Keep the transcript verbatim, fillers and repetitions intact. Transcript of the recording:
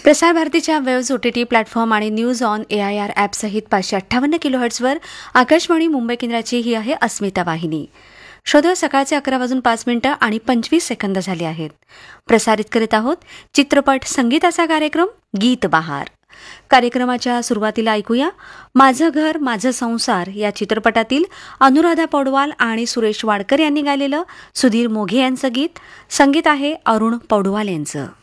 प्रसार भारतीच्या waves O T T platform आणि news on A I R ॲपसहित पाचशे अठ्ठावन्न किलो हर्ट्झवर आकाशवाणी मुंबई केंद्राची ही आहे अस्मिता वाहिनी. श्रोते, सकाळचे अकरा वाजून पाच मिनिटं आणि पंचवीस सेकंद झाले आहेत. प्रसारित करीत आहोत चित्रपट संगीताचा कार्यक्रम गीत बहार. कार्यक्रमाच्या सुरुवातीला ऐकूया माझं घर माझं संसार या चित्रपटातील अनुराधा पौडवाल आणि सुरेश वाडकर यांनी गायलेलं सुधीर मोघे यांचं गीत. संगीत आहे अरुण पौडवाल यांचं.